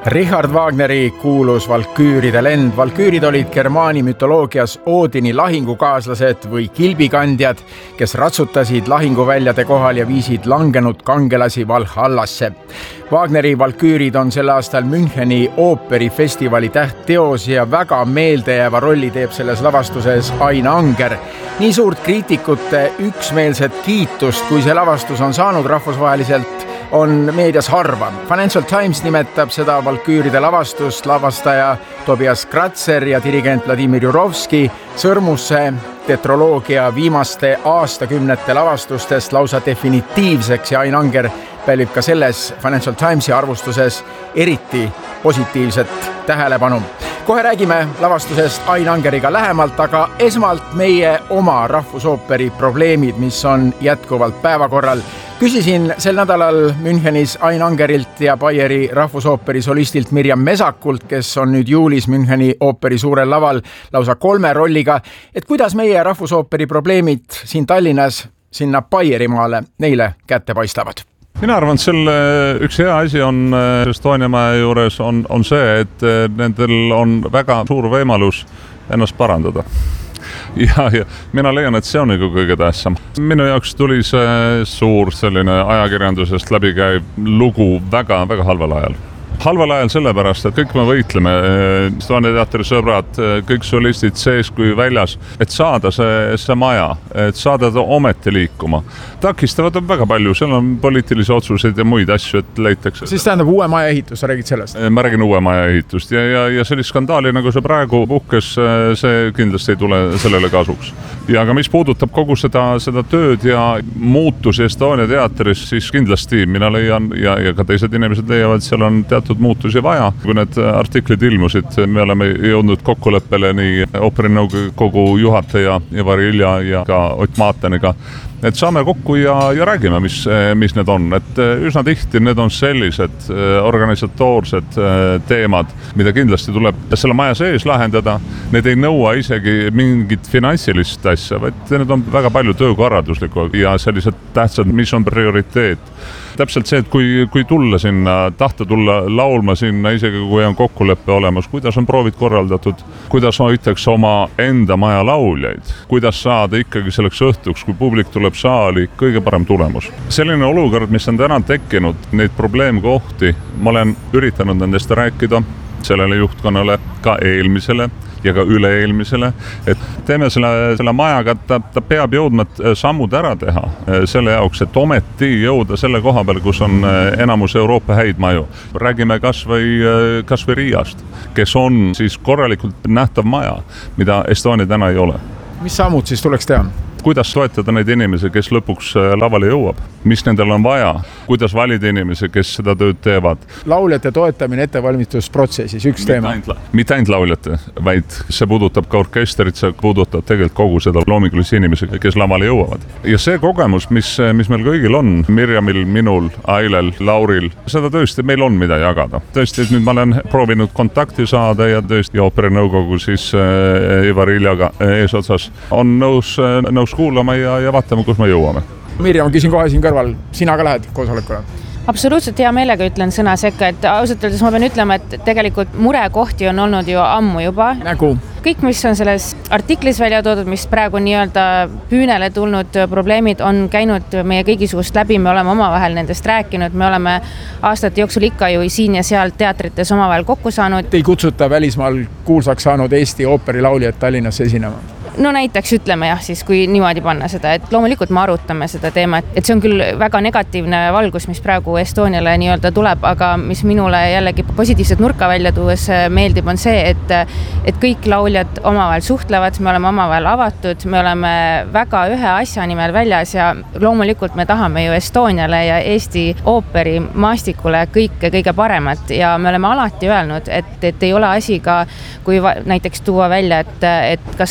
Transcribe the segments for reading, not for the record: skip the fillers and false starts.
Richard Wagneri kuulus Valküüride lend. Valküürid olid Germaani mütoloogias Oodini lahingukaaslased või kilbikandjad, kes ratsutasid lahinguväljade kohal ja viisid langenud kangelasi Valhallasse. Wagneri Valküürid on sel aastal Müncheni ooperifestivali tähtteos ja väga meeldejääva rolli teeb selles lavastuses Ain Anger. Nii suurt kriitikute üksmeelset kiitust, kui see lavastus on saanud rahvusvaheliselt, on meedias harva. Financial Times nimetab seda Valküüride lavastust lavastaja Tobias Kratzer ja dirigent Vladimir Jurovski sõrmusse tetroloogia viimaste aastakümnete lavastustest lausa definitiivseks ja Ain Anger pälvib ka selles Financial Timesi arvustuses eriti positiivset tähelepanu. Kohe räägime lavastusest Ain Angeriga lähemalt, aga esmalt meie oma rahvusooperi probleemid, mis on jätkuvalt päevakorral. Küsisin sel nädalal Münchenis Ain Angerilt ja Baieri rahvusooperi solistilt Mirjam Mesakult, kes on nüüd juulis Müncheni ooperi suurel laval lausa 3 rolliga, et kuidas meie rahvusooperi probleemid siin Tallinnas sinna Baierimaale neile kätte paistavad. Mina arvan, et selle üks hea asi on Estonia maja juures on see, et nendel on väga suur võimalus ennast parandada. Ja mina leian, et see on nagu kõige tähtsam. Minu jaoks tuli see suur selline ajakirjandusest läbikäiv lugu väga halval ajal. Halval ajal sellepärast, et kõik me võitleme, Estonia teatri sõbrad, kõik solistid sees kui väljas, et saada see maja, et saada ta ometi liikuma. Takistavad on väga palju, seal on poliitilisi otsuseid ja muid asju, et leitakse. Siis tähendab uue maja ehitus, sa räägid sellest? Ma räägin uue maja ehitust ja sellist skandaali, nagu see praegu puhkes, see kindlasti ei tule sellele kasuks. Ja aga mis puudutab kogu seda tööd ja muutusi Estonia teatris, siis kindlasti mina leian ja ka teised inimesed leiavad, seal on teatud muutusi vaja. Kui need artiklid ilmusid, me oleme jõudnud kokkuleppele nii ooperinõukogu juhataja Ivar Ilja ja ka Ott Maateniga, et saame kokku ja räägime, mis need on. Et üsna tihti need on sellised organisatoorsed teemad, mida kindlasti tuleb selle maja sees lahendada. Need ei nõua isegi mingit finantsilist asja, vaid need on väga palju töökorralduslikku ja sellised tähtsad, mis on prioriteet. Täpselt see, et kui tulla sinna, tahta tulla laulma sinna, isegi kui on kokkuleppe olemas, kuidas on proovid korraldatud, kuidas hoitakse oma enda maja lauljaid, kuidas saada ikkagi selleks õhtuks, kui publik tuleb saali, kõige parem tulemus. Selline olukord, mis on täna tekkinud, neid probleemkohti, ma olen üritanud nendest rääkida sellele juhtkonnale, ka eelmisele ja ka üle-eelmisele, et teeme selle majaga, ta peab jõudma sammud ära teha selle jaoks, et ometi jõuda selle koha peal, kus on enamus Euroopa häid maju. Räägime kas või Riiast, kes on siis korralikult nähtav maja, mida Estonia täna ei ole. Mis sammud siis tuleks teha? Kuidas toetada neid inimesi, kes lõpuks lavale jõuab? Mis nendel on vaja? Kuidas valida inimesi, kes seda tööd teevad? Lauljate toetamine ettevalmistusprotsessis, üks teema. Mitte ainult lauljate, vaid see puudutab ka orkestrit, see puudutab tegelikult kogu seda loomingulisi inimesi, kes lavale jõuavad. Ja see kogemus, mis meil kõigil on, Mirjamil, minul, Ailel, Lauril, seda tõesti meil on mida jagada. Tõesti, et nüüd ma olen proovinud kontakti saada ja tõesti ooperinõukogu siis Ivar Iljaga eesotsas on nõus kuulama ja vaatame, kus me jõuame. Mirjam, küsin kohe siin kõrval, sina ka lähed koosolekule? Absoluutselt hea meelega ütlen sõna sekka, et ausalt öeldes ma pean ütlema, et tegelikult murekohti on olnud ju ammu juba. Nagu? Kõik, mis on selles artiklis välja toodud, mis praegu nii-öelda püünele tulnud probleemid on käinud meie kõigisugust läbi, me oleme omavahel nendest rääkinud, me oleme aastate jooksul ikka ju siin ja seal teatrites omavahel kokku saanud. Ei kutsuta välismaal kuulsaks saanud Eesti ooperilauljad Tallinnasse esinema? No näiteks ütleme jah, siis kui niimoodi panna seda, et loomulikult me arutame seda teemat, et see on küll väga negatiivne valgus, mis praegu Estoniale nii-öelda tuleb, aga mis minule jällegi positiivset nurka välja tuues meeldib, on see, et kõik lauljad omavahel suhtlevad, me oleme omavahel avatud, me oleme väga ühe asja nimel väljas ja loomulikult me tahame ju Estoniale ja Eesti ooperi maastikule kõige paremat ja me oleme alati öelnud, et ei ole asi ka, kui näiteks tuua välja, et kas honorar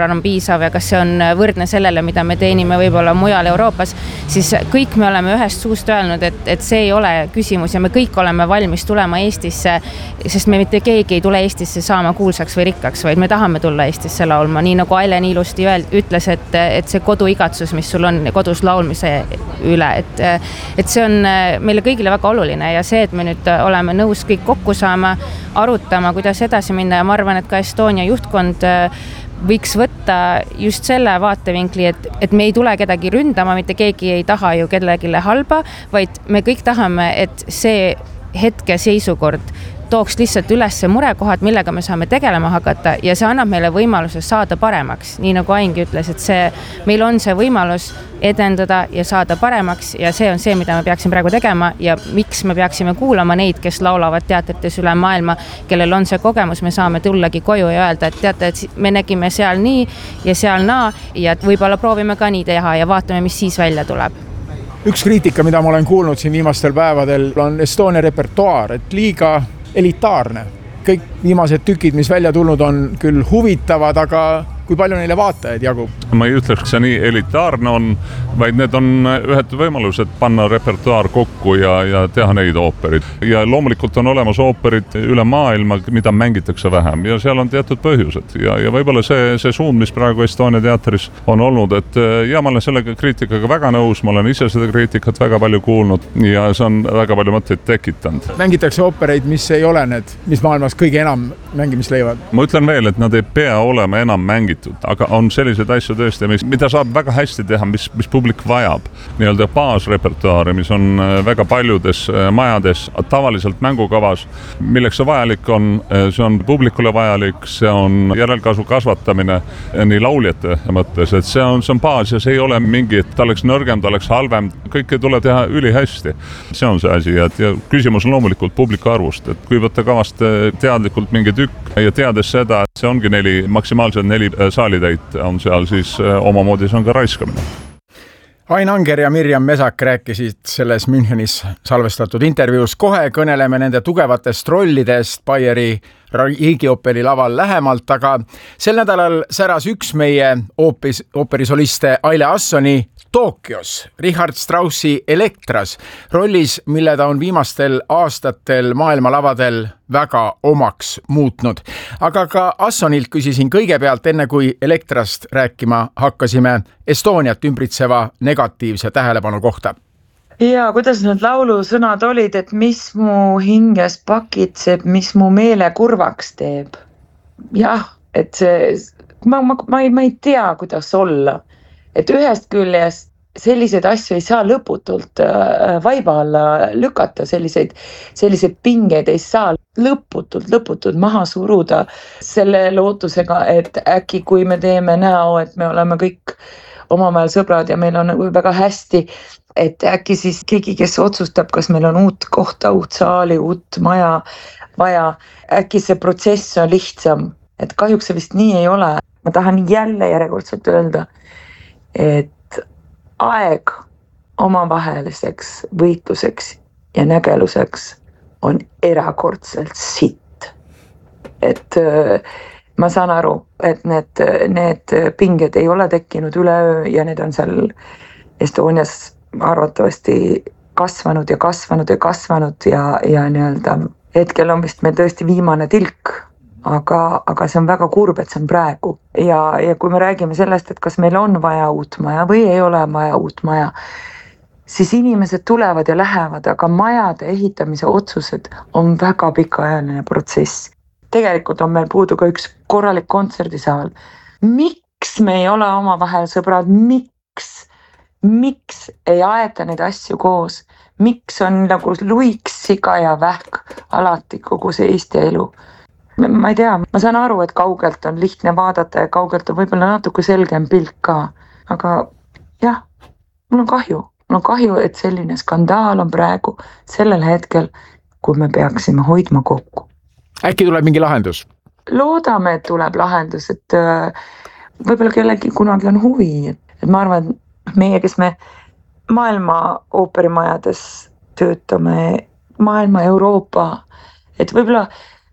honorar on piisav ja kas see on võrdne sellele, mida me teenime võib-olla mujal Euroopas, siis kõik me oleme ühest suust öelnud, et see ei ole küsimus ja me kõik oleme valmis tulema Eestisse, sest me mitte keegi ei tule Eestisse saama kuulsaks või rikkaks, vaid me tahame tulla Eestisse laulma, nii nagu Aile nii ilusti ütles, et see koduigatsus, mis sul on kodus laulmise üle, et see on meile kõigile väga oluline ja see, et me nüüd oleme nõus kõik kokku saama, arutama, kuidas edasi minna ja ma arvan, et ka Estonia juhtkond võiks võtta just selle vaatevinkli, et me ei tule kedagi ründama, mitte keegi ei taha ju kellelegi halba, vaid me kõik tahame, et see hetke seisukord tooks lihtsalt üles murekohad, millega me saame tegelema hakata ja see annab meile võimaluse saada paremaks. Nii nagu Aingi ütles, et meil on see võimalus edendada ja saada paremaks ja see on see, mida me peaksime praegu tegema ja miks me peaksime kuulama neid, kes laulavad teatrites üle maailma, kellel on see kogemus, me saame tullagi koju ja öelda, et teate, et me nägime seal nii ja seal naa ja võib-olla proovime ka nii teha ja vaatame, mis siis välja tuleb. Üks kriitika, mida ma olen kuulnud siin viimastel päevadel, on Estonia repertuaar, et liiga elitaarne. Kõik viimased tükid, mis välja tulnud on küll huvitavad, aga kui palju neile vaatajaid jagub? Ma ei ütleks, et see nii elitaarne on, vaid need on ühed võimalused panna repertuaar kokku ja teha neid ooperid. Ja loomulikult on olemas ooperid üle maailma, mida mängitakse vähem ja seal on teatud põhjused. Ja võib-olla see suund, mis praegu Estonia teatris on olnud, et ja ma olen selle kriitikaga väga nõus, ma olen ise seda kriitikat väga palju kuulnud ja see on väga palju mõtteid tekitanud. Mängitakse oopereid, mis ei ole need, mis maailmas kõige enam mängimist leivad? Ma ütlen veel, et nad ei pea olema enam mängid, aga on selliseid asju tõesti, mida saab väga hästi teha, mis publik vajab. Nii-öelda baasrepertuaari, mis on väga paljudes majades tavaliselt mängukavas, milleks see vajalik on, see on publikule vajalik, see on järelkasu kasvatamine nii lauljate mõttes, et see on baas ja see ei ole mingi, et ta oleks nõrgem, ta oleks halvem, kõike tuleb teha ülihästi. See on see asi ja küsimus on loomulikult publiku arvust, et kui võtta kavast teadlikult mingi tükk ja teades seda, et see ongi maksimaalselt 4 saalitäit on seal, siis omamoodi see on ka raiskamine. Ain Anger ja Mirjam Mesak rääkisid selles Münchenis salvestatud intervjuus. Kohe kõneleme nende tugevatest rollidest Bayeri riigioperi laval lähemalt, aga sel nädalal säras üks meie ooperisoliste Aile Assoni Tokyos, Richard Straussi Elektras, rollis, mille ta on viimastel aastatel maailmalavadel väga omaks muutnud. Aga ka Assonilt küsisin kõigepealt, enne kui Elektrast rääkima hakkasime, Estoniat ümbritseva negatiivse tähelepanu kohta. Ja kuidas need laulusõnad olid, et mis mu hinges pakitseb, mis mu meele kurvaks teeb? Jah, et ma ei tea, kuidas olla. Et ühest küljest selliseid asju ei saa lõputult vaiba alla lükata, selliseid pingeid ei saa lõputult maha suruda selle lootusega, et äkki kui me teeme näo, et me oleme kõik omavahel sõbrad ja meil on väga hästi, et äkki siis keegi, kes otsustab, kas meil on uut kohta, uut saali, uut maja vaja, äkki see protsess on lihtsam, et kahjuks see vist nii ei ole. Ma tahan jälle järjekordselt öelda, et aeg omavaheliseks võitluseks ja nägeluseks on erakordselt sitt. Et ma saan aru, et need pinged ei ole tekkinud üleöö ja need on seal Estonias arvatavasti kasvanud ja nii-öelda hetkel on vist meil tõesti viimane tilk, aga see on väga kurb, et see on praegu. Ja kui me räägime sellest, et kas meil on vaja uut maja või ei ole vaja uut maja, siis inimesed tulevad ja lähevad, aga majade ehitamise otsused on väga pikaajaline protsess. Tegelikult on meil puudu ka üks korralik kontserdisaal. Miks me ei ole omavahel sõbrad? Miks ei aeta neid asju koos? Miks on nagu luiks, siga ja vähk alati kogu see Eesti elu? Ma ei tea, ma saan aru, et kaugelt on lihtne vaadata ja kaugelt on võib-olla natuke selgem pilt ka. Aga jah, mul on kahju, et selline skandaal on praegu sellel hetkel, kui me peaksime hoidma kokku. Äkki tuleb mingi lahendus? Loodame, et tuleb lahendus, et võib-olla kellegi kunagi on huvi. Et ma arvan, meie, kes me maailma ooperimajades töötame, maailma Euroopa, et võib-olla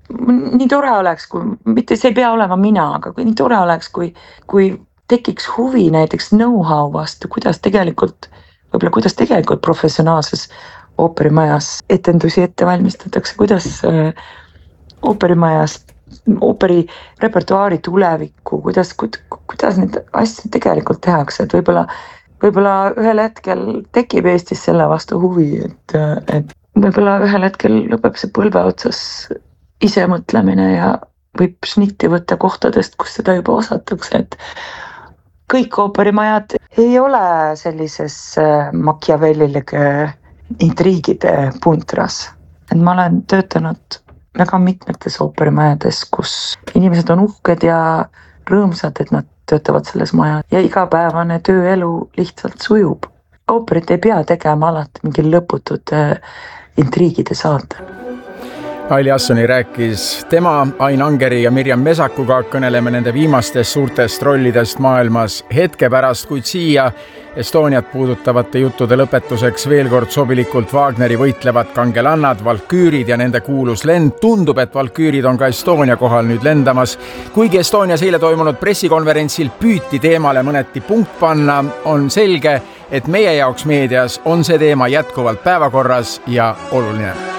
nii tore oleks, mitte see ei pea olema mina, aga nii tore oleks, kui tekiks huvi näiteks know-how vastu, kuidas tegelikult professionaalses ooperimajas etendusi ette valmistatakse, kuidas ooperimajas, ooperi repertuaari tulevikku, kuidas need asjad tegelikult tehakse, et võib-olla ühel hetkel tekib Eestis selle vastu huvi, et võib-olla ühel hetkel lõpeb see põlve otsas ise mõtlemine ja võib šnitti võtta kohtadest, kus seda juba osatakse, et kõik ooperimajad ei ole sellises machiavellilike intriigide puntras. Et ma olen töötanud väga mitmetes ooperimajades, kus inimesed on uhked ja rõõmsad, et nad töötavad selles majas ja igapäevane tööelu lihtsalt sujub. Ooperit ei pea tegema alati mingil lõputud intriigide saatel. Aili Assoni rääkis tema, Ain Angeri ja Mirjam Mesakuga, kõneleme nende viimastest suurtest rollidest maailmas hetke pärast, kuid siia Estoniat puudutavate juttude lõpetuseks veel kord sobilikult Wagneri võitlevad kangelannad, valküürid ja nende kuulus lend. Tundub, et valküürid on ka Estonia kohal nüüd lendamas. Kuigi Estonias eile toimunud pressikonverentsil püüti teemale mõneti punkt panna, on selge, et meie jaoks meedias on see teema jätkuvalt päevakorras ja oluline.